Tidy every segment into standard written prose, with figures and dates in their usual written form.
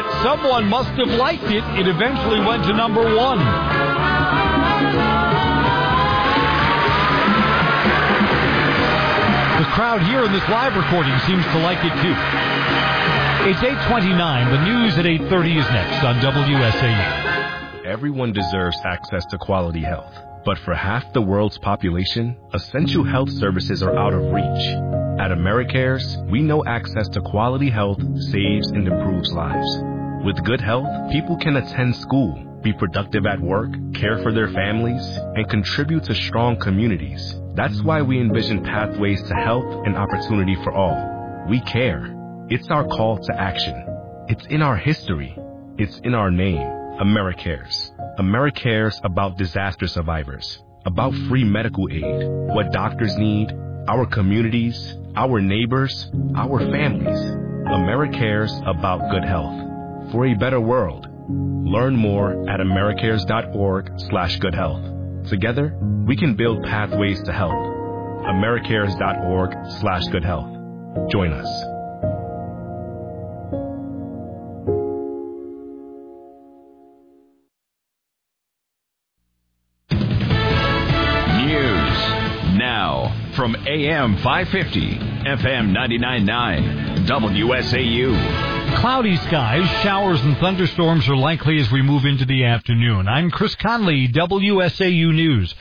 yet someone must have liked it. It eventually went to number 1. The crowd here in this live recording seems to like it too. It's 8:29. The news at 8:30 is next on WSAU. Everyone deserves access to quality health. But for half the world's population, essential health services are out of reach. At AmeriCares, we know access to quality health saves and improves lives. With good health, people can attend school, be productive at work, care for their families, and contribute to strong communities. That's why we envision pathways to health and opportunity for all. We care. It's our call to action. It's in our history. It's in our name. AmeriCares. AmeriCares about disaster survivors, about free medical aid, what doctors need, our communities, our neighbors, our families. AmeriCares about good health. For a better world. Learn more at americares.org/goodhealth. Together, we can build pathways to health. americares.org/goodhealth. Join us. From AM 550, FM 99.9, WSAU. Cloudy skies, showers and thunderstorms are likely as we move into the afternoon. I'm Chris Conley, WSAU News.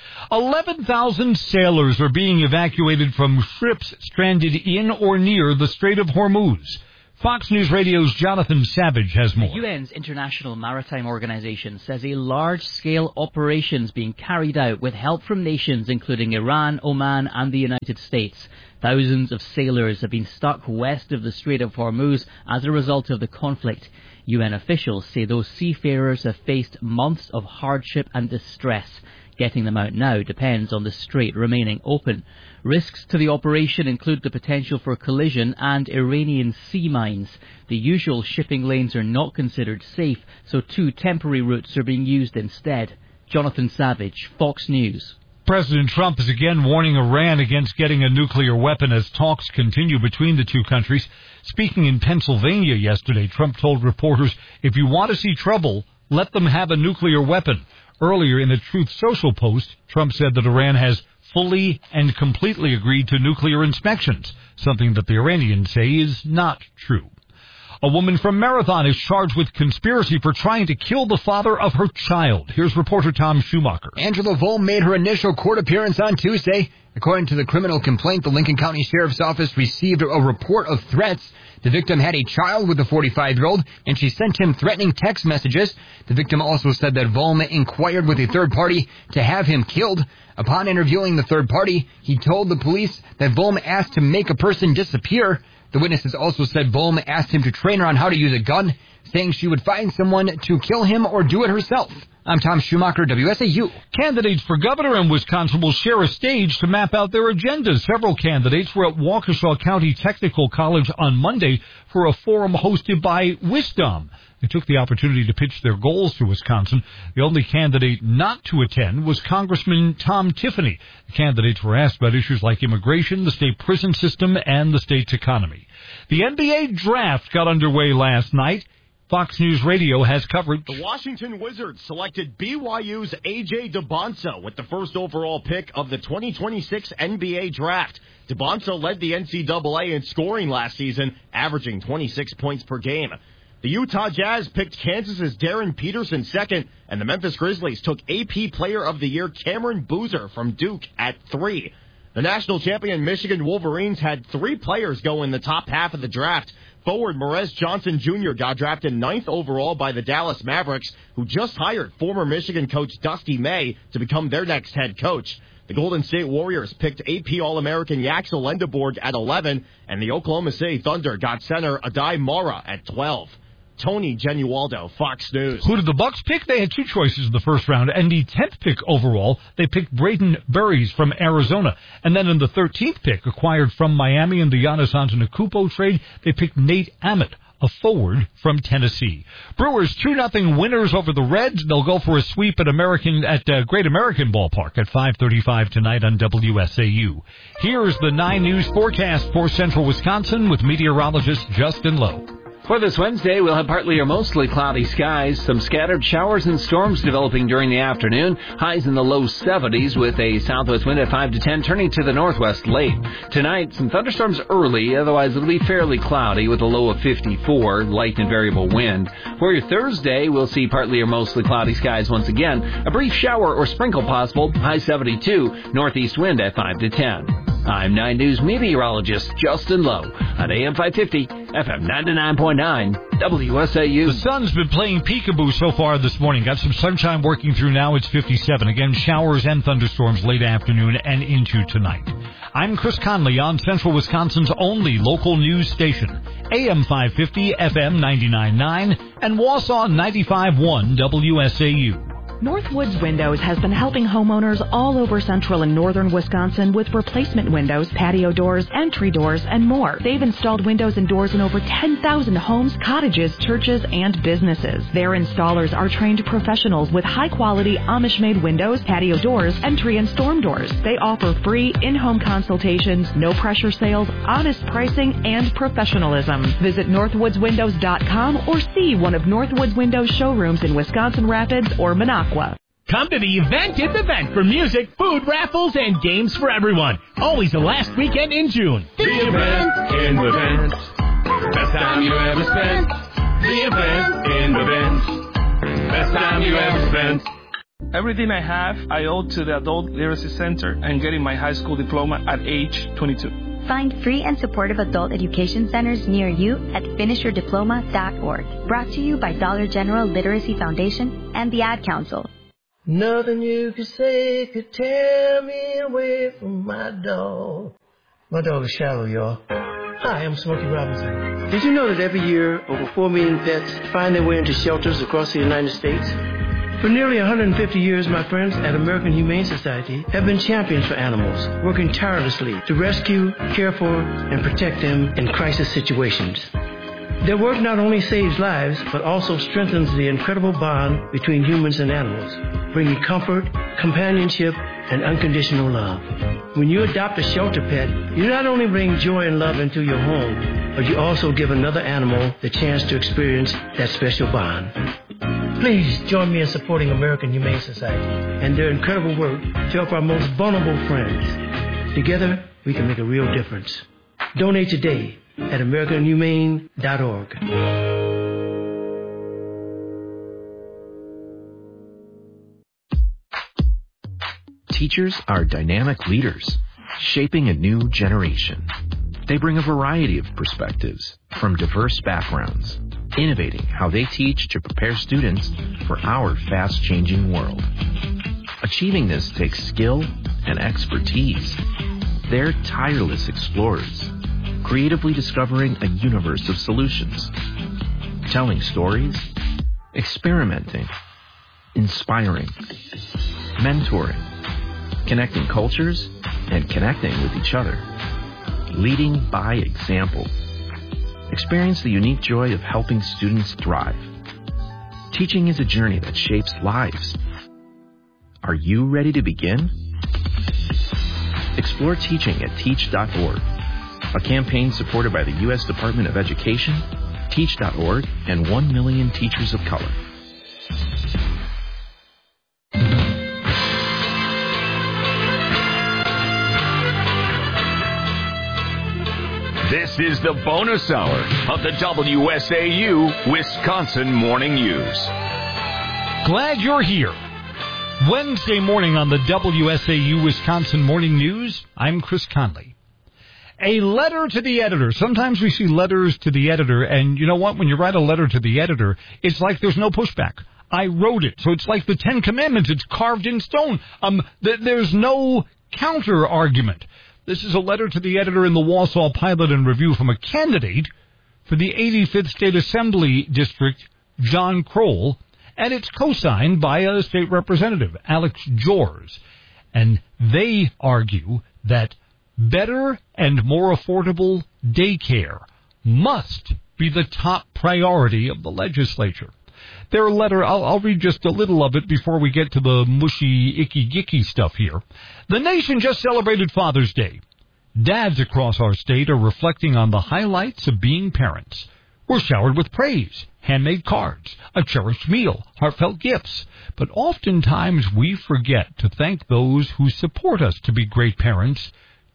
11,000 sailors are being evacuated from ships stranded in or near the Strait of Hormuz. Fox News Radio's Jonathan Savage has more. The UN's International Maritime Organization says a large-scale operation is being carried out with help from nations including Iran, Oman and the United States. Thousands of sailors have been stuck west of the Strait of Hormuz as a result of the conflict. UN officials say those seafarers have faced months of hardship and distress. Getting them out now depends on the strait remaining open. Risks to the operation include the potential for collision and Iranian sea mines. The usual shipping lanes are not considered safe, so 2 temporary routes are being used instead. Jonathan Savage, Fox News. President Trump is again warning Iran against getting a nuclear weapon as talks continue between the two countries. Speaking in Pennsylvania yesterday, Trump told reporters, if you want to see trouble, let them have a nuclear weapon. Earlier in a Truth Social post, Trump said that Iran has fully and completely agreed to nuclear inspections, something that the Iranians say is not true. A woman from Marathon is charged with conspiracy for trying to kill the father of her child. Here's reporter Tom Schumacher. Angela Volm made her initial court appearance on Tuesday. According to the criminal complaint, the Lincoln County Sheriff's Office received a report of threats. The victim had a child with the 45-year-old, and she sent him threatening text messages. The victim also said that Volm inquired with a third party to have him killed. Upon interviewing the third party, he told the police that Volm asked to make a person disappear. The witnesses also said Volm asked him to train her on how to use a gun, saying she would find someone to kill him or do it herself. I'm Tom Schumacher, WSAU. Candidates for governor in Wisconsin will share a stage to map out their agendas. Several candidates were at Waukesha County Technical College on Monday for a forum hosted by Wisdom. They took the opportunity to pitch their goals to Wisconsin. The only candidate not to attend was Congressman Tom Tiffany. The candidates were asked about issues like immigration, the state prison system, and the state's economy. The NBA draft got underway last night. Fox News Radio has coverage. The Washington Wizards selected BYU's A.J. DeBonzo with the first overall pick of the 2026 NBA draft. DeBonzo led the NCAA in scoring last season, averaging 26 points per game. The Utah Jazz picked Kansas's Darren Peterson second, and the Memphis Grizzlies took AP Player of the Year Cameron Boozer from Duke at 3. The national champion Michigan Wolverines had 3 players go in the top half of the draft. Forward Morez Johnson Jr. got drafted 9th overall by the Dallas Mavericks, who just hired former Michigan coach Dusty May to become their next head coach. The Golden State Warriors picked AP All-American Yaxel Lendeborg at 11, and the Oklahoma City Thunder got center Adai Mara at 12. Tony Genualdo, Fox News. Who did the Bucks pick? They had 2 choices in the first round, and the 10th pick overall, they picked Braden Burries from Arizona. And then in the 13th pick, acquired from Miami in the Giannis Antetokounmpo trade, they picked Nate Ammett, a forward from Tennessee. Brewers 2-0 winners over the Reds. They'll go for a sweep at Great American Ballpark at 5:35 tonight on WSAU. Here's the 9 News forecast for Central Wisconsin with meteorologist Justin Lowe. For this Wednesday, we'll have partly or mostly cloudy skies, some scattered showers and storms developing during the afternoon, highs in the low 70s with a southwest wind at 5 to 10, turning to the northwest late. Tonight, some thunderstorms early, otherwise it'll be fairly cloudy with a low of 54, light and variable wind. For your Thursday, we'll see partly or mostly cloudy skies once again, a brief shower or sprinkle possible, high 72, northeast wind at 5 to 10. I'm 9 News meteorologist Justin Lowe on AM 550, FM 99.9, WSAU. The sun's been playing peekaboo so far this morning. Got some sunshine working through now. It's 57. Again, showers and thunderstorms late afternoon and into tonight. I'm Chris Conley on Central Wisconsin's only local news station, AM 550, FM 99.9, and Wausau 95.1 WSAU. Northwoods Windows has been helping homeowners all over central and northern Wisconsin with replacement windows, patio doors, entry doors, and more. They've installed windows and doors in over 10,000 homes, cottages, churches, and businesses. Their installers are trained professionals with high-quality Amish-made windows, patio doors, entry and storm doors. They offer free in-home consultations, no-pressure sales, honest pricing, and professionalism. Visit northwoodswindows.com or see one of Northwoods Windows showrooms in Wisconsin Rapids or Minocqua. Come to the Event in the Vent for music, food, raffles, and games for everyone. Always the last weekend in June. The Event in the Vent. Best time you ever spent. The Event in the Vent. Best time you ever spent. Everything I have, I owe to the Adult Literacy Center and getting my high school diploma at age 22. Find free and supportive adult education centers near you at finishyourdiploma.org. Brought to you by Dollar General Literacy Foundation and the Ad Council. Nothing you could say could tear me away from my dog. My dog is Shallow, y'all. Hi, I'm Smokey Robinson. Did you know that every year over 4 million vets find their way into shelters across the United States? For nearly 150 years, my friends at American Humane Society have been champions for animals, working tirelessly to rescue, care for, and protect them in crisis situations. Their work not only saves lives, but also strengthens the incredible bond between humans and animals, bringing comfort, companionship, and unconditional love. When you adopt a shelter pet, you not only bring joy and love into your home, but you also give another animal the chance to experience that special bond. Please join me in supporting American Humane Society and their incredible work to help our most vulnerable friends. Together, we can make a real difference. Donate today at AmericanHumane.org. Teachers are dynamic leaders, shaping a new generation. They bring a variety of perspectives from diverse backgrounds, innovating how they teach to prepare students for our fast-changing world. Achieving this takes skill and expertise. They're tireless explorers, creatively discovering a universe of solutions, telling stories, experimenting, inspiring, mentoring, connecting cultures, and connecting with each other, leading by example. Experience the unique joy of helping students thrive. Teaching is a journey that shapes lives. Are you ready to begin? Explore teaching at teach.org, a campaign supported by the U.S. Department of Education, Teach.org, and 1 million teachers of color. This is the bonus hour of the WSAU Wisconsin Morning News. Glad you're here. Wednesday morning on the WSAU Wisconsin Morning News, I'm Chris Conley. A letter to the editor. Sometimes we see letters to the editor, and you know what? When you write a letter to the editor, it's like there's no pushback. I wrote it, so it's like the Ten Commandments. It's carved in stone. There's no counter-argument. This is a letter to the editor in the Wausau Pilot and Review from a candidate for the 85th State Assembly District, John Kroll, and it's co-signed by a state representative, Alex Jors. And they argue that better and more affordable daycare must be the top priority of the legislature. Their letter, I'll read just a little of it before we get to the mushy, icky-gicky stuff here. The nation just celebrated Father's Day. Dads across our state are reflecting on the highlights of being parents. We're showered with praise, handmade cards, a cherished meal, heartfelt gifts. But oftentimes we forget to thank those who support us to be great parents,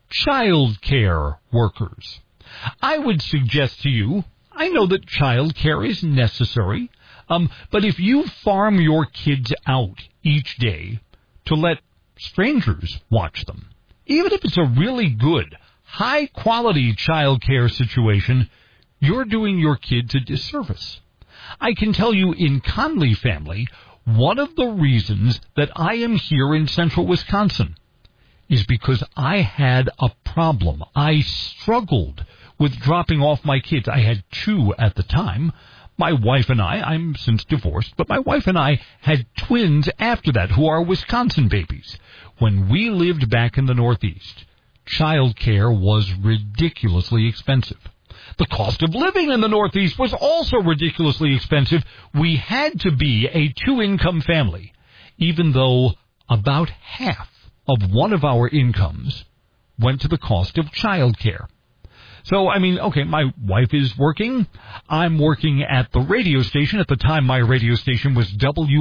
child care workers. I would suggest to you, I know that child care is necessary, but if you farm your kids out each day to let strangers watch them, even if it's a really good, high-quality child care situation, you're doing your kids a disservice. I can tell you in Conley family, one of the reasons that I am here in central Wisconsin is because I had a problem. I struggled with dropping off my kids. I had 2 at the time. My wife and I'm since divorced, but my wife and I had twins after that who are Wisconsin babies. When we lived back in the Northeast, child care was ridiculously expensive. The cost of living in the Northeast was also ridiculously expensive. We had to be a 2-income family, even though about half of one of our incomes went to the cost of child care. So, I mean, okay, my wife is working. I'm working at the radio station. At the time, my radio station was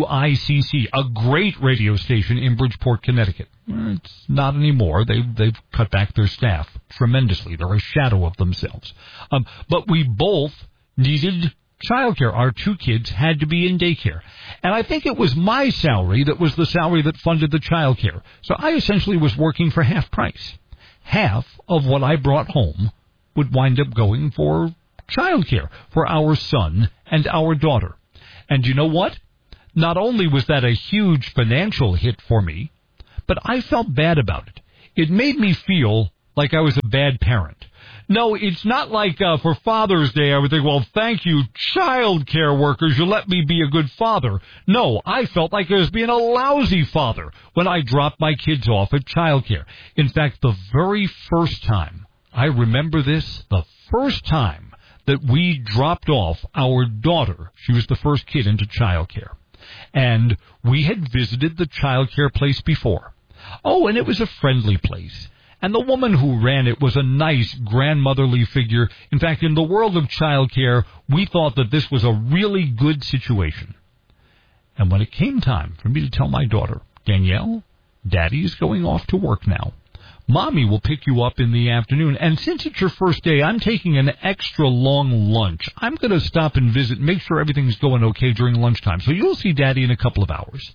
WICC, a great radio station in Bridgeport, Connecticut. It's not anymore. They've cut back their staff tremendously. They're a shadow of themselves. But we both needed childcare. Our 2 kids had to be in daycare. And I think it was my salary that was the salary that funded the childcare. So I essentially was working for half price. Half of what I brought home would wind up going for childcare for our son and our daughter. And you know what? Not only was that a huge financial hit for me, but I felt bad about it. It made me feel like I was a bad parent. No, it's not like for Father's Day I would think, well, thank you, child care workers, you let me be a good father. No, I felt like I was being a lousy father when I dropped my kids off at child care. In fact, the very first time, I remember this, the first time that we dropped off our daughter, she was the first kid into child care, and we had visited the child care place before. Oh, and it was a friendly place. And the woman who ran it was a nice grandmotherly figure. In fact, in the world of child care, we thought that this was a really good situation. And when it came time for me to tell my daughter, Danielle, Daddy's going off to work now. Mommy will pick you up in the afternoon. And since it's your first day, I'm taking an extra long lunch. I'm going to stop and visit, make sure everything's going okay during lunchtime. So you'll see Daddy in a couple of hours.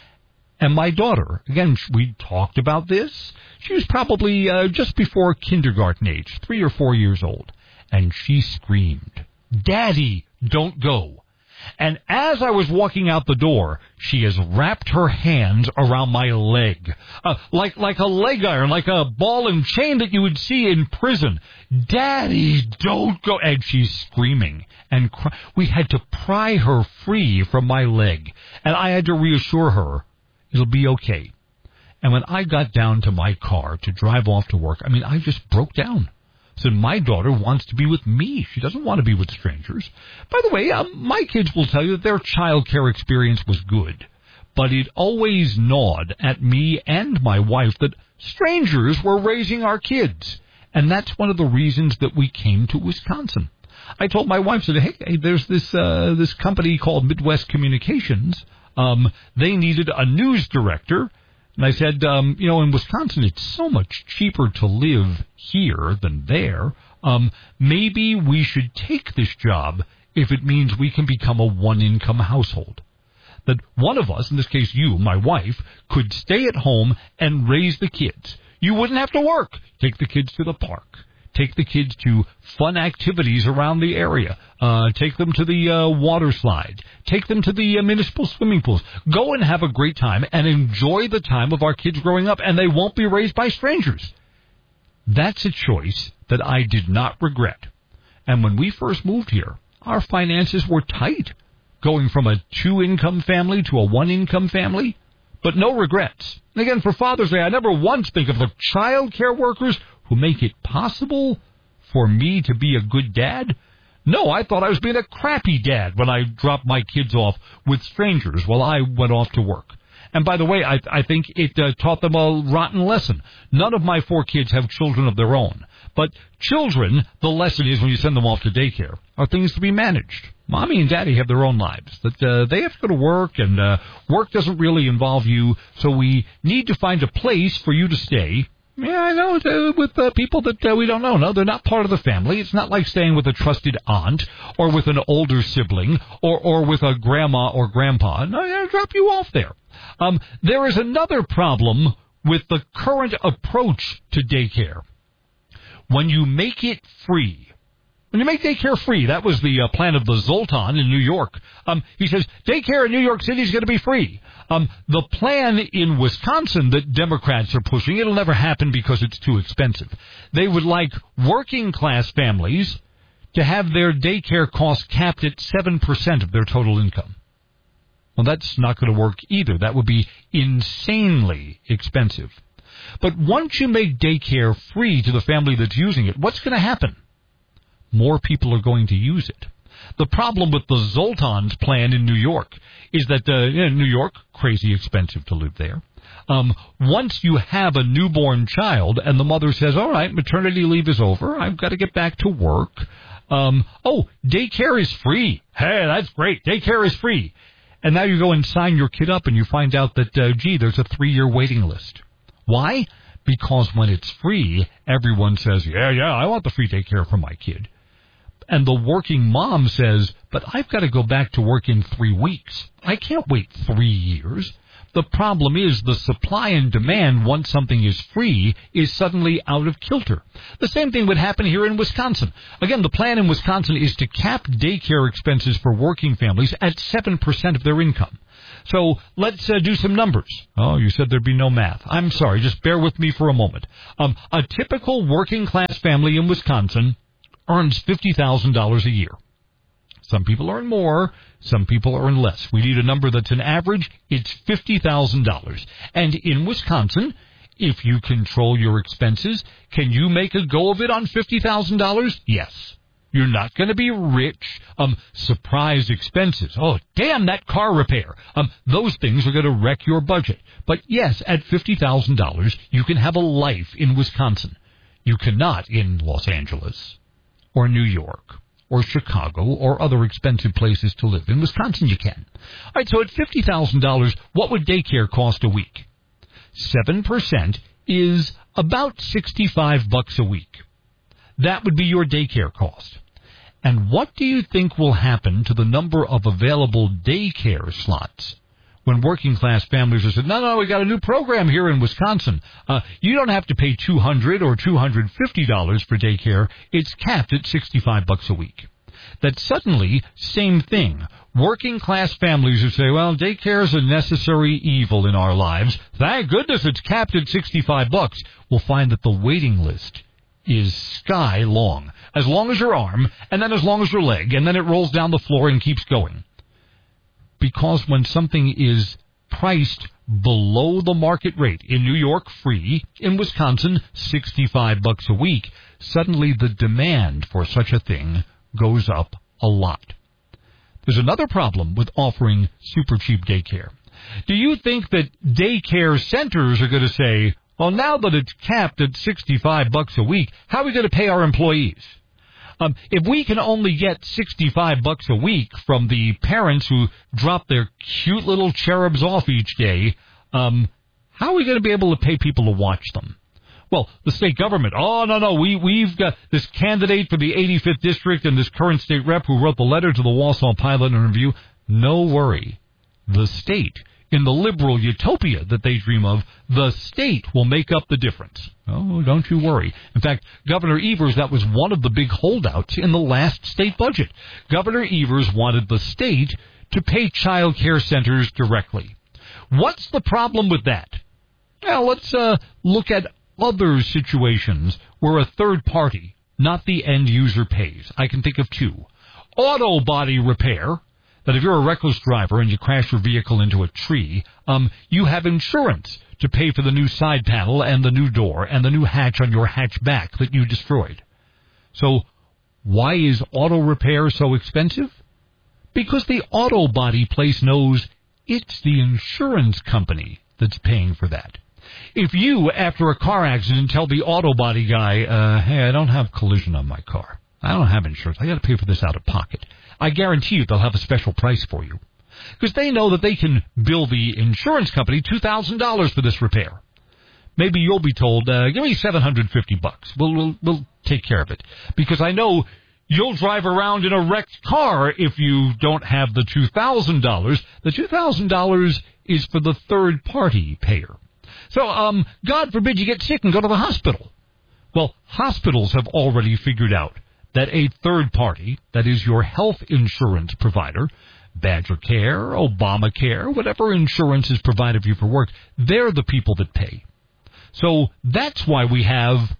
And my daughter, again, we talked about this. She was probably just before kindergarten age, 3 or 4 years old. And she screamed, "Daddy, don't go." And as I was walking out the door, she has wrapped her hands around my leg, like a leg iron, like a ball and chain that you would see in prison. "Daddy, don't go." And she's screaming and we had to pry her free from my leg. And I had to reassure her, it'll be okay. And when I got down to my car to drive off to work, I mean, I just broke down. So my daughter wants to be with me. She doesn't want to be with strangers. By the way, my kids will tell you that their child care experience was good. But it always gnawed at me and my wife that strangers were raising our kids. And that's one of the reasons that we came to Wisconsin. I told my wife, said, hey, there's this company called Midwest Communications. They needed a news director. And I said, in Wisconsin, it's so much cheaper to live here than there. Maybe we should take this job if it means we can become a one-income household. That one of us, in this case you, my wife, could stay at home and raise the kids. You wouldn't have to work. Take the kids to the park. Take the kids to fun activities around the area. Take them to the water slide. Take them to the municipal swimming pools. Go and have a great time and enjoy the time of our kids growing up, and they won't be raised by strangers. That's a choice that I did not regret. And when we first moved here, our finances were tight, going from a 2-income family to a 1-income family, but no regrets. And again, for Father's Day, I never once think of the child care workers who make it possible for me to be a good dad. No, I thought I was being a crappy dad when I dropped my kids off with strangers while I went off to work. And by the way, I think it taught them a rotten lesson. None of my 4 kids have children of their own. But children, the lesson is when you send them off to daycare, are things to be managed. Mommy and Daddy have their own lives. That they have to go to work, and work doesn't really involve you. So we need to find a place for you to stay. Yeah, I know, with people that we don't know. No, they're not part of the family. It's not like staying with a trusted aunt or with an older sibling or with a grandma or grandpa. No, I'll drop you off there. There is another problem with the current approach to daycare. When you make it free, when you make daycare free, that was the plan of the Zoltan in New York. He says, daycare in New York City is going to be free. The plan in Wisconsin that Democrats are pushing, it'll never happen because it's too expensive. They would like working class families to have their daycare costs capped at 7% of their total income. Well, that's not going to work either. That would be insanely expensive. But once you make daycare free to the family that's using it, what's going to happen? More people are going to use it. The problem with the Zoltan's plan in New York is that New York, crazy expensive to live there. Once you have a newborn child and the mother says, all right, maternity leave is over, I've got to get back to work. Daycare is free. Hey, that's great. Daycare is free. And now you go and sign your kid up and you find out that, there's a 3-year waiting list. Why? Because when it's free, everyone says, yeah, I want the free daycare for my kid. And the working mom says, but I've got to go back to work in 3 weeks. I can't wait 3 years. The problem is the supply and demand, once something is free, is suddenly out of kilter. The same thing would happen here in Wisconsin. Again, the plan in Wisconsin is to cap daycare expenses for working families at 7% of their income. So let's do some numbers. Oh, you said there'd be no math. I'm sorry, just bear with me for a moment. A typical working-class family in Wisconsin earns $50,000 a year. Some people earn more, some people earn less. We need a number that's an average. It's $50,000. And in Wisconsin, if you control your expenses, can you make a go of it on $50,000? Yes. You're not going to be rich. Surprise expenses. Oh, damn, that car repair. Those things are going to wreck your budget. But yes, at $50,000, you can have a life in Wisconsin. You cannot in Los Angeles or New York or Chicago or other expensive places to live. In Wisconsin, you can. All right, so at $50,000, what would daycare cost a week? 7% is about $65 a week. That would be your daycare cost. And what do you think will happen to the number of available daycare slots when working-class families are said, no, we got a new program here in Wisconsin. You don't have to pay $200 or $250 for daycare. It's capped at $65 a week. That suddenly, same thing. Working-class families who say, well, daycare is a necessary evil in our lives. Thank goodness it's capped at $65. Will find that the waiting list is sky long as your arm, and then as long as your leg, and then it rolls down the floor and keeps going. Because when something is priced below the market rate, in New York, free, in Wisconsin, $65 a week, suddenly the demand for such a thing goes up a lot. There's another problem with offering super cheap daycare. Do you think that daycare centers are going to say, well, now that it's capped at $65 a week, how are we going to pay our employees? If we can only get $65 a week from the parents who drop their cute little cherubs off each day, how are we going to be able to pay people to watch them? Well, the state government, we've got this candidate for the 85th district and this current state rep who wrote the letter to the Wausau Pilot and Review. No worry. The state, in the liberal utopia that they dream of, the state will make up the difference. Oh, don't you worry. In fact, Governor Evers, that was one of the big holdouts in the last state budget. Governor Evers wanted the state to pay child care centers directly. What's the problem with that? Well, let's look at other situations where a third party, not the end user, pays. I can think of 2. Auto body repair. That if you're a reckless driver and you crash your vehicle into a tree, you have insurance to pay for the new side panel and the new door and the new hatch on your hatchback that you destroyed. So why is auto repair so expensive? Because the auto body place knows it's the insurance company that's paying for that. If you, after a car accident, tell the auto body guy, hey, I don't have collision on my car. I don't have insurance. I got to pay for this out of pocket. I guarantee you they'll have a special price for you. Because they know that they can bill the insurance company $2,000 for this repair. Maybe you'll be told, give me $750. We'll take care of it. Because I know you'll drive around in a wrecked car if you don't have the $2,000. The $2,000 is for the third-party payer. So, God forbid you get sick and go to the hospital. Well, hospitals have already figured out that a third party, that is your health insurance provider, Badger Care, Obamacare, whatever insurance is provided for you for work, they're the people that pay. So that's why we have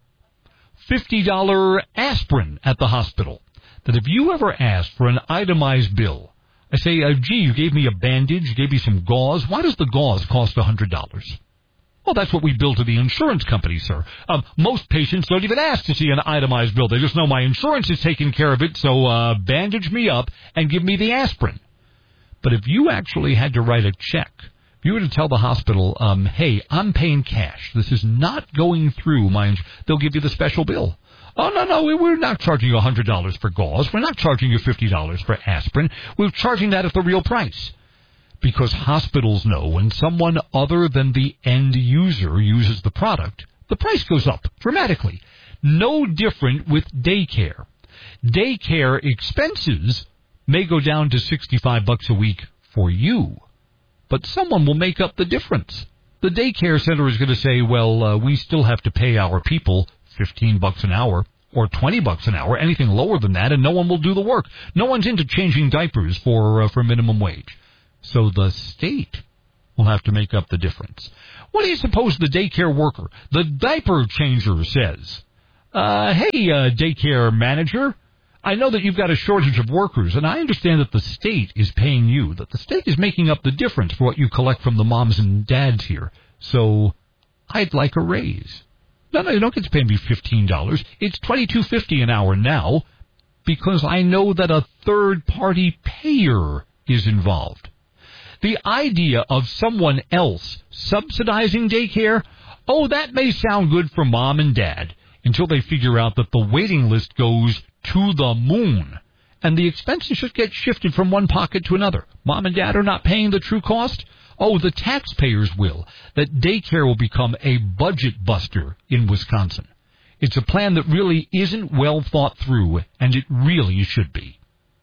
$50 aspirin at the hospital. That if you ever ask for an itemized bill, I say, gee, you gave me a bandage, you gave me some gauze. Why does the gauze cost $100? Well, that's what we bill to the insurance company, sir. Most patients don't even ask to see an itemized bill. They just know my insurance is taking care of it, so bandage me up and give me the aspirin. But if you actually had to write a check, if you were to tell the hospital, hey, I'm paying cash. This is not going through my insurance. They'll give you the special bill. Oh, no, we're not charging you $100 for gauze. We're not charging you $50 for aspirin. We're charging that at the real price. Because hospitals know when someone other than the end user uses the product, the price goes up dramatically. No different with daycare. Daycare expenses may go down to $65 a week for you, but someone will make up the difference. The daycare center is going to say, well, we still have to pay our people $15 an hour or $20 an hour, anything lower than that, and no one will do the work. No one's into changing diapers for minimum wage. So the state will have to make up the difference. What do you suppose the daycare worker, the diaper changer, says? Hey, daycare manager, I know that you've got a shortage of workers, and I understand that the state is paying you, that the state is making up the difference for what you collect from the moms and dads here. So I'd like a raise. No, you don't get to pay me $15. It's $22.50 an hour now because I know that a third-party payer is involved. The idea of someone else subsidizing daycare, that may sound good for mom and dad until they figure out that the waiting list goes to the moon and the expenses just get shifted from one pocket to another. Mom and dad are not paying the true cost. The taxpayers will. That daycare will become a budget buster in Wisconsin. It's a plan that really isn't well thought through, and it really should be.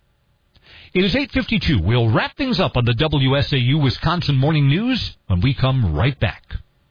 It is 8:52. We'll wrap things up on the WSAU Wisconsin Morning News when we come right back.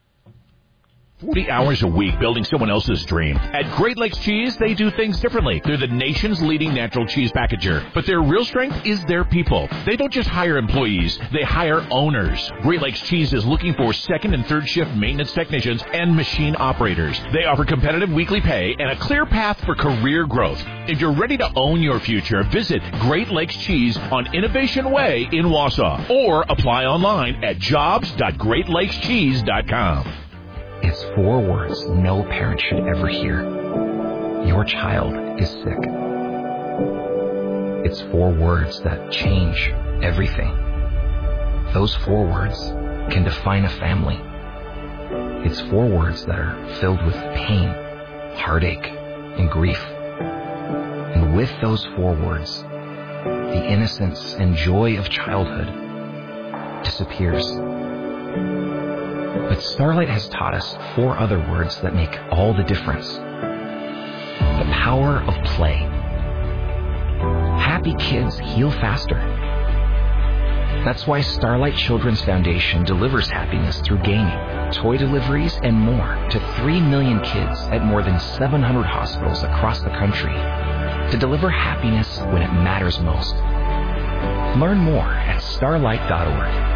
40 hours a week building someone else's dream. At Great Lakes Cheese, they do things differently. They're the nation's leading natural cheese packager. But their real strength is their people. They don't just hire employees, they hire owners. Great Lakes Cheese is looking for second and third shift maintenance technicians and machine operators. They offer competitive weekly pay and a clear path for career growth. If you're ready to own your future, visit Great Lakes Cheese on Innovation Way in Wausau or apply online at jobs.greatlakescheese.com. It's 4 words no parent should ever hear. Your child is sick. It's 4 words that change everything. Those 4 words can define a family. It's 4 words that are filled with pain, heartache, and grief. And with those 4 words, the innocence and joy of childhood disappears. But Starlight has taught us 4 other words that make all the difference. The power of play. Happy kids heal faster. That's why Starlight Children's Foundation delivers happiness through gaming, toy deliveries, and more to 3 million kids at more than 700 hospitals across the country to deliver happiness when it matters most. Learn more at starlight.org.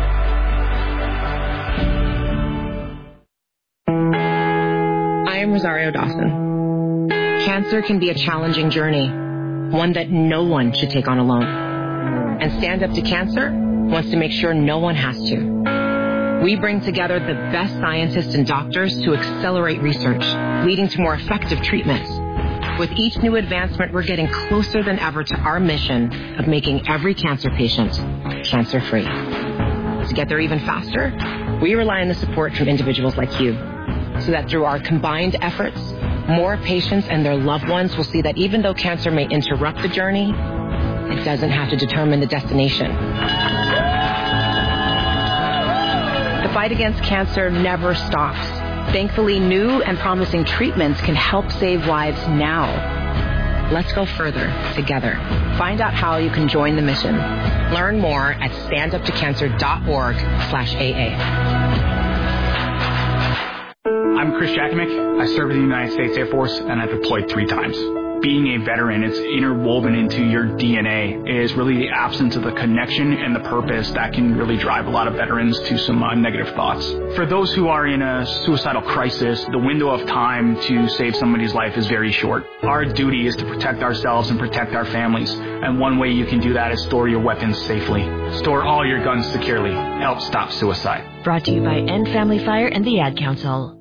I am Rosario Dawson. Cancer can be a challenging journey, one that no one should take on alone. And Stand Up to Cancer wants to make sure no one has to. We bring together the best scientists and doctors to accelerate research, leading to more effective treatments. With each new advancement, we're getting closer than ever to our mission of making every cancer patient cancer-free. to get there even faster, we rely on the support from individuals like you, so that through our combined efforts, more patients and their loved ones will see that even though cancer may interrupt the journey, it doesn't have to determine the destination. The fight against cancer never stops. Thankfully, new and promising treatments can help save lives now. Let's go further together. Find out how you can join the mission. Learn more at standuptocancer.org/AA. I'm Chris Jakimick. I served in the United States Air Force and I deployed 3 times. Being a veteran, it's interwoven into your DNA. It is really the absence of the connection and the purpose that can really drive a lot of veterans to some negative thoughts. For those who are in a suicidal crisis, the window of time to save somebody's life is very short. Our duty is to protect ourselves and protect our families. And one way you can do that is store your weapons safely. Store all your guns securely. Help stop suicide. Brought to you by End Family Fire and the Ad Council.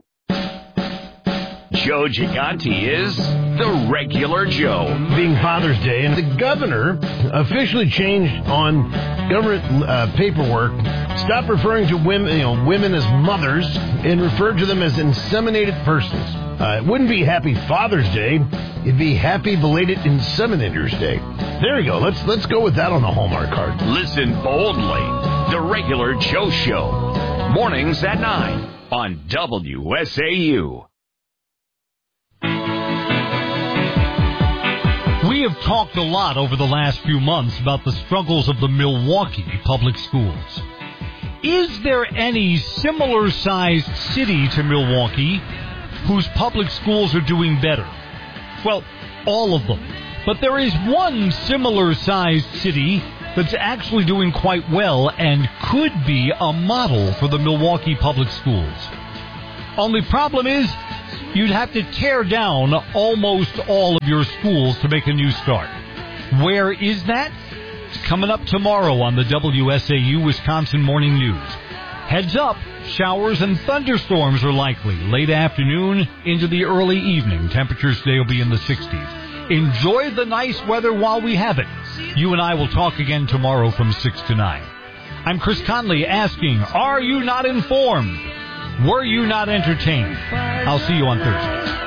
Joe Gigante is the regular Joe. Being Father's Day, and the governor officially changed on government paperwork. Stopped referring to women as mothers and referred to them as inseminated persons. It wouldn't be Happy Father's Day. It'd be Happy Belated Inseminator's Day. There you go. Let's go with that on the Hallmark card. Listen boldly. The regular Joe Show. Mornings at 9 on WSAU. We have talked a lot over the last few months about the struggles of the Milwaukee public schools. Is there any similar-sized city to Milwaukee whose public schools are doing better? Well, all of them. But there is one similar-sized city that's actually doing quite well and could be a model for the Milwaukee public schools. Only problem is, you'd have to tear down almost all of your schools to make a new start. Where is that? It's coming up tomorrow on the WSAU Wisconsin Morning News. Heads up, showers and thunderstorms are likely late afternoon into the early evening. Temperatures today will be in the 60s. Enjoy the nice weather while we have it. You and I will talk again tomorrow from 6 to 9. I'm Chris Conley asking, are you not informed? Were you not entertained? I'll see you on Thursday.